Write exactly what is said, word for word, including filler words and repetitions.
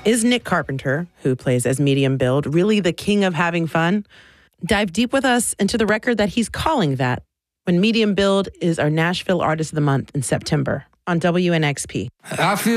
Is Nick Carpenter, who plays as Medium Build, really the king of having fun? Dive deep with us into the record that he's calling that when Medium Build is our Nashville Artist of the Month in September on W N X P. I feel